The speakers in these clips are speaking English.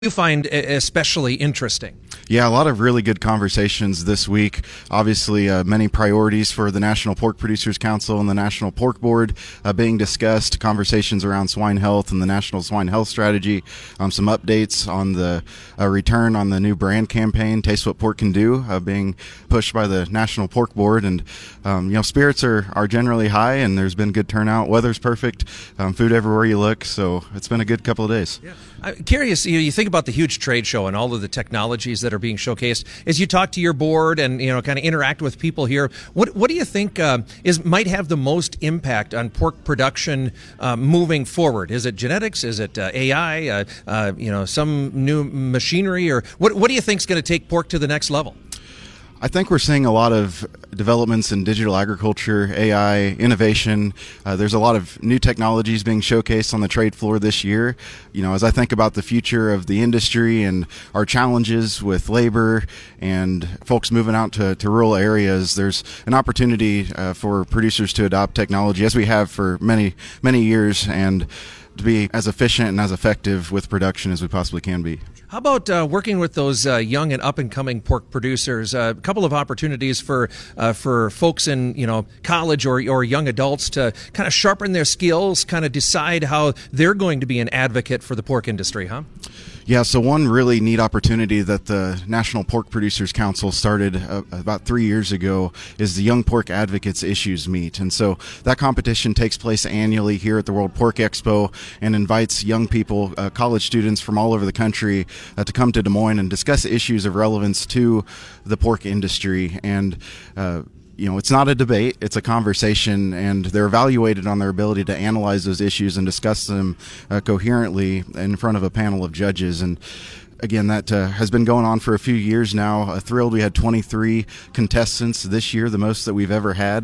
you find especially interesting? Yeah, a lot of really good conversations this week. Obviously, many priorities for the National Pork Producers Council and the National Pork Board being discussed, conversations around swine health and the National Swine Health Strategy, some updates on the return on the new brand campaign, Taste What Pork Can Do, being pushed by the National Pork Board. And, spirits are generally high, and there's been good turnout. Weather's perfect, food everywhere you look, so it's been a good couple of days. Yeah. I'm curious, you think about the huge trade show and all of the technologies that are being showcased. As you talk to your board and kind of interact with people here, what do you think might have the most impact on pork production moving forward? Is it genetics? Is it AI? Some new machinery? Or what do you think is going to take pork to the next level? I think we're seeing a lot of developments in digital agriculture, AI, innovation. There's a lot of new technologies being showcased on the trade floor this year. As I think about the future of the industry and our challenges with labor and folks moving out to rural areas, there's an opportunity for producers to adopt technology, as we have for many, many years, and to be as efficient and as effective with production as we possibly can be. How about working with those young and up-and-coming pork producers? A couple of opportunities for folks in college or young adults to kind of sharpen their skills, kind of decide how they're going to be an advocate for the pork industry, huh? Yeah, so one really neat opportunity that the National Pork Producers Council started about 3 years ago is the Young Pork Advocates Issues Meet. And so that competition takes place annually here at the World Pork Expo and invites young people, college students from all over the country to come to Des Moines and discuss issues of relevance to the pork industry. And it's not a debate, it's a conversation, and they're evaluated on their ability to analyze those issues and discuss them coherently in front of a panel of judges. And again, that has been going on for a few years now. Thrilled we had 23 contestants this year, the most that we've ever had.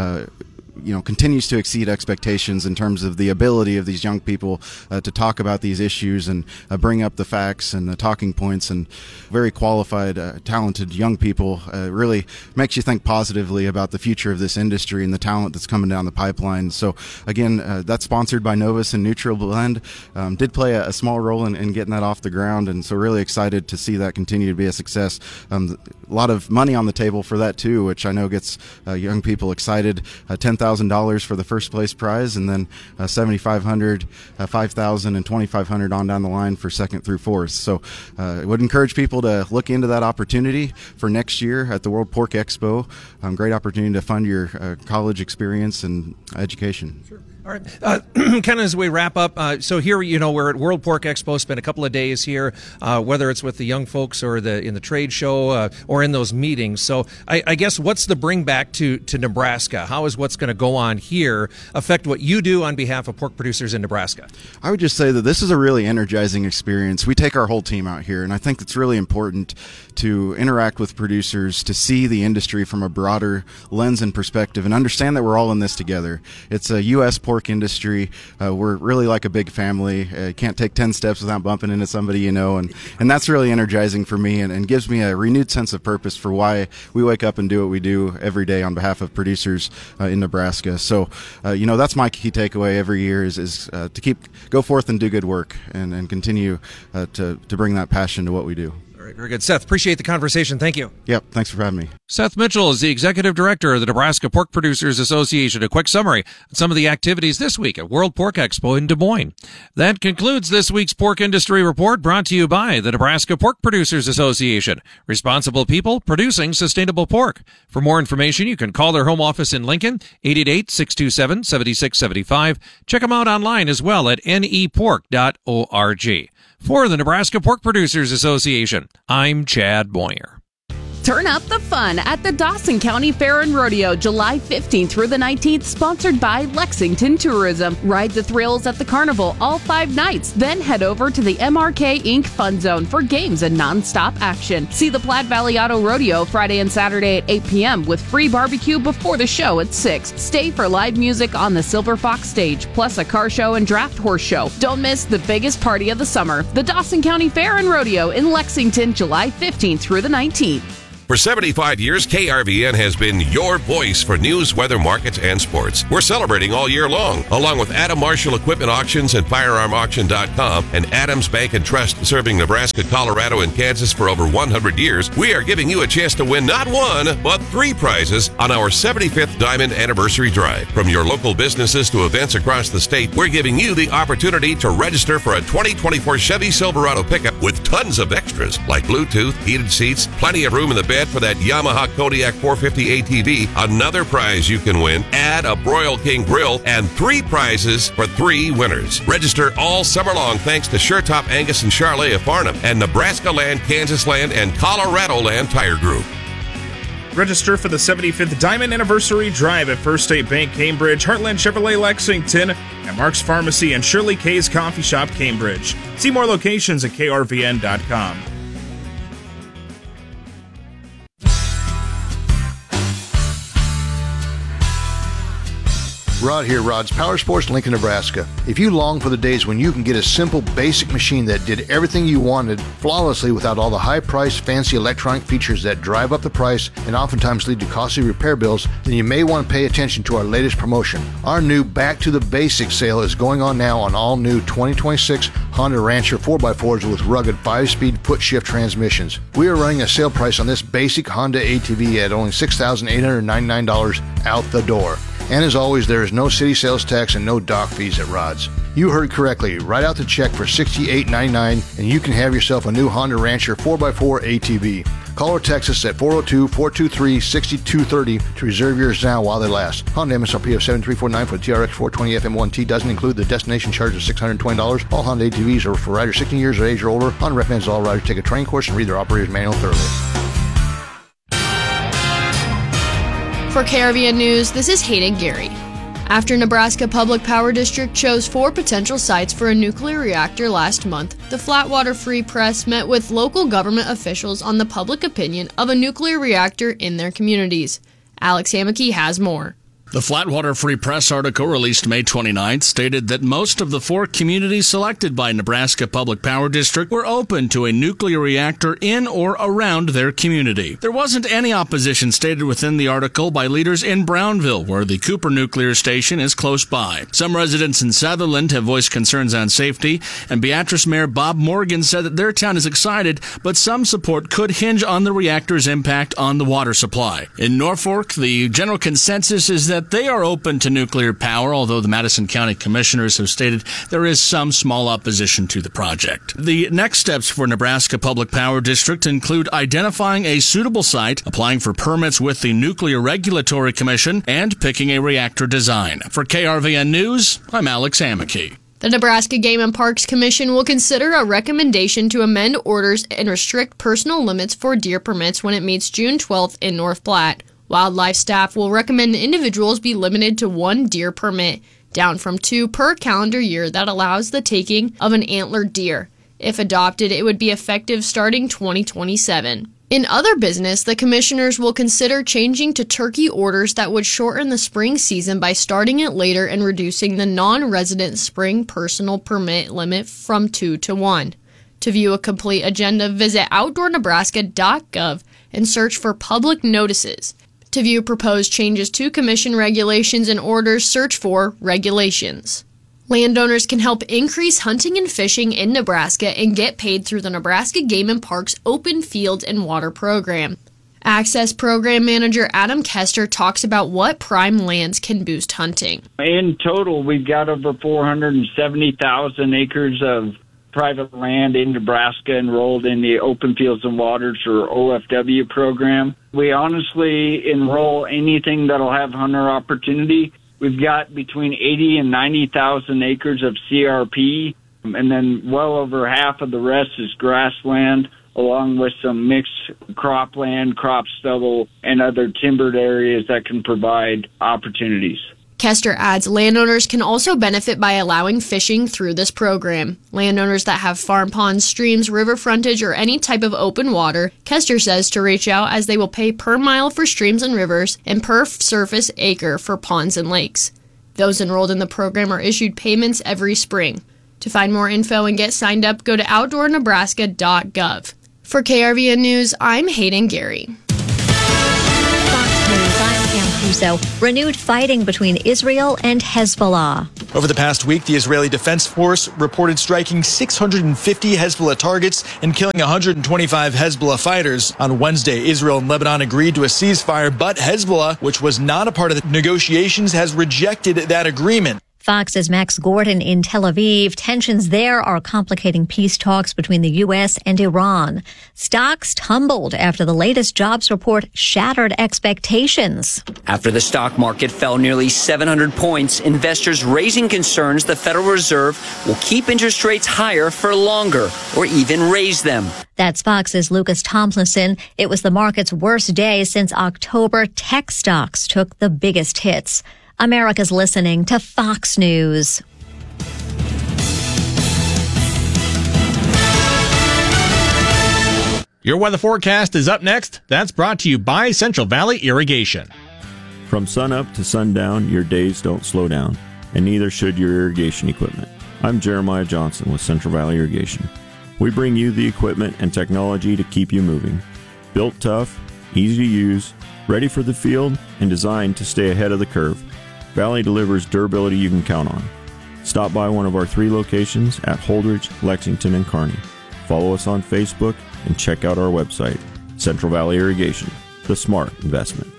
Continues to exceed expectations in terms of the ability of these young people to talk about these issues and bring up the facts and the talking points, and very qualified, talented young people. Really makes you think positively about the future of this industry and the talent that's coming down the pipeline. So again, that's sponsored by Novus and NutriBlend. Did play a small role in getting that off the ground, and so really excited to see that continue to be a success. A lot of money on the table for that too, which I know gets young people excited. $10,000 for the first place prize, and then $7,500, $5,000, and $2,500 on down the line for second through fourth. So I would encourage people to look into that opportunity for next year at the World Pork Expo. Great opportunity to fund your college experience and education. Sure. All right. Kind of as we wrap up, so here, we're at World Pork Expo, spent a couple of days here, whether it's with the young folks or in the trade show or in those meetings. So I guess what's the bring back to Nebraska? How is what's going to go on here affect what you do on behalf of pork producers in Nebraska? I would just say that this is a really energizing experience. We take our whole team out here, and I think it's really important to interact with producers, to see the industry from a broader lens and perspective, and understand that we're all in this together. It's a U.S. pork industry. We're really like a big family. Can't take 10 steps without bumping into somebody and that's really energizing for me and gives me a renewed sense of purpose for why we wake up and do what we do every day on behalf of producers in Nebraska. So, that's my key takeaway every year is to go forth and do good work and continue to bring that passion to what we do. All right, very good. Seth, appreciate the conversation. Thank you. Yep, thanks for having me. Seth Mitchell is the Executive Director of the Nebraska Pork Producers Association. A quick summary of some of the activities this week at World Pork Expo in Des Moines. That concludes this week's Pork Industry Report, brought to you by the Nebraska Pork Producers Association. Responsible people producing sustainable pork. For more information, you can call their home office in Lincoln, 888-627-7675. Check them out online as well at nepork.org. For the Nebraska Pork Producers Association, I'm Chad Boyer. Turn up the fun at the Dawson County Fair and Rodeo, July 15th through the 19th, sponsored by Lexington Tourism. Ride the thrills at the carnival all 5 nights, then head over to the MRK Inc. Fun Zone for games and nonstop action. See the Platte Valley Auto Rodeo Friday and Saturday at 8 p.m. with free barbecue before the show at 6. Stay for live music on the Silver Fox stage, plus a car show and draft horse show. Don't miss the biggest party of the summer, the Dawson County Fair and Rodeo in Lexington, July 15th through the 19th. For 75 years, KRVN has been your voice for news, weather, markets, and sports. We're celebrating all year long, along with Adam Marshall Equipment Auctions and FirearmAuction.com and Adams Bank and Trust, serving Nebraska, Colorado, and Kansas for over 100 years. We are giving you a chance to win not one, but 3 prizes on our 75th Diamond Anniversary Drive. From your local businesses to events across the state, we're giving you the opportunity to register for a 2024 Chevy Silverado pickup with tons of extras like Bluetooth, heated seats, plenty of room in the bed for that Yamaha Kodiak 450 ATV. Another prize you can win, add a Broil King grill, and 3 prizes for 3 winners. Register all summer long thanks to SureTop Angus and Charlet of Farnham and Nebraska Land, Kansas Land, and Colorado Land Tire Group. Register for the 75th Diamond Anniversary Drive at First State Bank Cambridge, Heartland Chevrolet Lexington, and Mark's Pharmacy and Shirley K's Coffee Shop Cambridge. See more locations at krvn.com. Rod here, Rod's Power Sports, Lincoln, Nebraska. If you long for the days when you can get a simple, basic machine that did everything you wanted flawlessly without all the high-priced, fancy electronic features that drive up the price and oftentimes lead to costly repair bills, then you may want to pay attention to our latest promotion. Our new Back to the Basics sale is going on now on all new 2026 Honda Rancher 4x4s with rugged 5-speed foot-shift transmissions. We are running a sale price on this basic Honda ATV at only $6,899 out the door. And as always, there is no city sales tax and no dock fees at Rod's. You heard correctly. Write out the check for $68.99 and you can have yourself a new Honda Rancher 4x4 ATV. Call or text us at 402-423-6230 to reserve yours now while they last. Honda MSRP of $7,349 for the TRX 420 FM1T doesn't include the destination charge of $620. All Honda ATVs are for riders 16 years of age or older. Honda recommends all riders take a training course and read their operator's manual thoroughly. For KRVN News, this is Hayden Gary. After Nebraska Public Power District chose 4 potential sites for a nuclear reactor last month, the Flatwater Free Press met with local government officials on the public opinion of a nuclear reactor in their communities. Alex Hammocky has more. The Flatwater Free Press article released May 29th stated that most of the 4 communities selected by Nebraska Public Power District were open to a nuclear reactor in or around their community. There wasn't any opposition stated within the article by leaders in Brownville, where the Cooper Nuclear Station is close by. Some residents in Sutherland have voiced concerns on safety, and Beatrice Mayor Bob Morgan said that their town is excited, but some support could hinge on the reactor's impact on the water supply. In Norfolk, the general consensus is that they are open to nuclear power, although the Madison County Commissioners have stated there is some small opposition to the project. The next steps for Nebraska Public Power District include identifying a suitable site, applying for permits with the Nuclear Regulatory Commission, and picking a reactor design. For KRVN News, I'm Alex Hammocky. The Nebraska Game and Parks Commission will consider a recommendation to amend orders and restrict personal limits for deer permits when it meets June 12th in North Platte. Wildlife staff will recommend individuals be limited to 1 deer permit, down from 2 per calendar year that allows the taking of an antlered deer. If adopted, it would be effective starting 2027. In other business, the commissioners will consider changing to turkey orders that would shorten the spring season by starting it later and reducing the non-resident spring personal permit limit from 2 to 1. To view a complete agenda, visit OutdoorNebraska.gov and search for public notices. To view proposed changes to commission regulations and orders, search for regulations. Landowners can help increase hunting and fishing in Nebraska and get paid through the Nebraska Game and Parks Open Field and Water Program. Access Program Manager Adam Kester talks about what prime lands can boost hunting. In total, we've got over 470,000 acres of private land in Nebraska enrolled in the Open Fields and Waters, or OFW program. We honestly enroll anything that'll have hunter opportunity. We've got between 80 and 90,000 acres of CRP, and then well over half of the rest is grassland, along with some mixed cropland, crop stubble, and other timbered areas that can provide opportunities. Kester adds landowners can also benefit by allowing fishing through this program. Landowners that have farm ponds, streams, river frontage, or any type of open water, Kester says to reach out as they will pay per mile for streams and rivers and per surface acre for ponds and lakes. Those enrolled in the program are issued payments every spring. To find more info and get signed up, go to OutdoorNebraska.gov. For KRVN News, I'm Hayden Gary. do so. Renewed fighting between Israel and Hezbollah. Over the past week, the Israeli Defense Force reported striking 650 Hezbollah targets and killing 125 Hezbollah fighters. On Wednesday, Israel and Lebanon agreed to a ceasefire, but Hezbollah, which was not a part of the negotiations, has rejected that agreement. Fox's Max Gordon in Tel Aviv. Tensions there are complicating peace talks between the U.S. and Iran. Stocks tumbled after the latest jobs report shattered expectations. After the stock market fell nearly 700 points, investors raising concerns the Federal Reserve will keep interest rates higher for longer or even raise them. That's Fox's Lucas Tomlinson. It was the market's worst day since October. Tech stocks took the biggest hits. America's listening to Fox News. Your weather forecast is up next. That's brought to you by Central Valley Irrigation. From sunup to sundown, your days don't slow down, and neither should your irrigation equipment. I'm Jeremiah Johnson with Central Valley Irrigation. We bring you the equipment and technology to keep you moving. Built tough, easy to use, ready for the field, and designed to stay ahead of the curve. Valley delivers durability you can count on. Stop by one of our 3 locations at Holdridge, Lexington, and Kearney. Follow us on Facebook and check out our website, Central Valley Irrigation, the smart investment.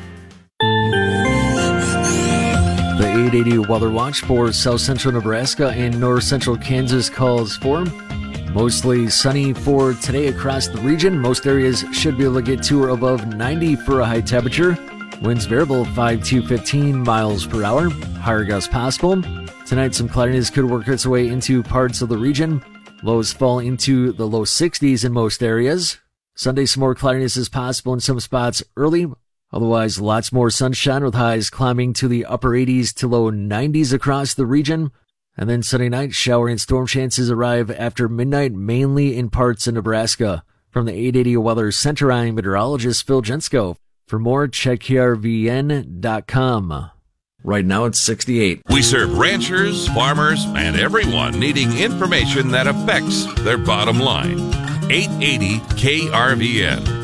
The 880 Weather Watch for South Central Nebraska and North Central Kansas calls for mostly sunny for today across the region. Most areas should be able to get to or above 90 for a high temperature. Winds variable 5 to 15 miles per hour. Higher gusts possible. Tonight, some cloudiness could work its way into parts of the region. Lows fall into the low 60s in most areas. Sunday, some more cloudiness is possible in some spots early. Otherwise, lots more sunshine with highs climbing to the upper 80s to low 90s across the region. And then Sunday night, shower and storm chances arrive after midnight, mainly in parts of Nebraska. From the 880 Weather Center, I'm meteorologist Phil Jensko. For more, check krvn.com. Right now it's 68. We serve ranchers, farmers, and everyone needing information that affects their bottom line. 880 KRVN.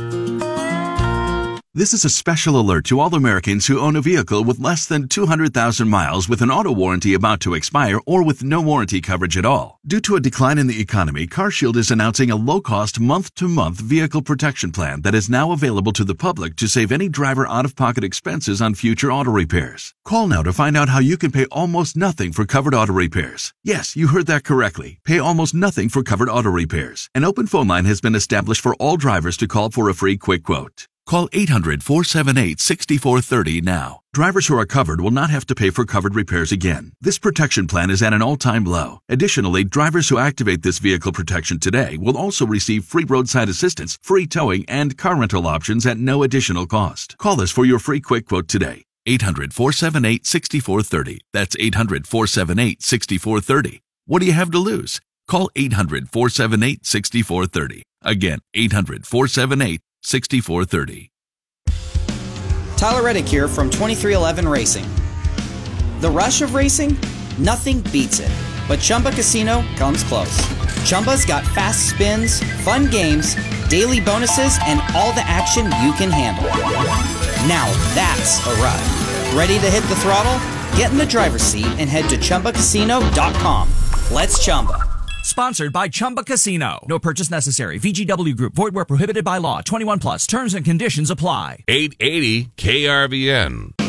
This is a special alert to all Americans who own a vehicle with less than 200,000 miles with an auto warranty about to expire or with no warranty coverage at all. Due to a decline in the economy, CarShield is announcing a low-cost month-to-month vehicle protection plan that is now available to the public to save any driver out-of-pocket expenses on future auto repairs. Call now to find out how you can pay almost nothing for covered auto repairs. Yes, you heard that correctly. Pay almost nothing for covered auto repairs. An open phone line has been established for all drivers to call for a free quick quote. Call 800-478-6430 now. Drivers who are covered will not have to pay for covered repairs again. This protection plan is at an all-time low. Additionally, drivers who activate this vehicle protection today will also receive free roadside assistance, free towing, and car rental options at no additional cost. Call us for your free quick quote today. 800-478-6430. That's 800-478-6430. What do you have to lose? Call 800-478-6430. Again, 800-478-6430. Tyler Reddick here from 2311 Racing. The rush of racing? Nothing beats it. But Chumba Casino comes close. Chumba's got fast spins, fun games, daily bonuses, and all the action you can handle. Now that's a ride. Ready to hit the throttle? Get in the driver's seat and head to ChumbaCasino.com. Let's Chumba. Sponsored by Chumba Casino. No purchase necessary. VGW Group. Void where prohibited by law. 21 plus. Terms and conditions apply. 880 KRVN.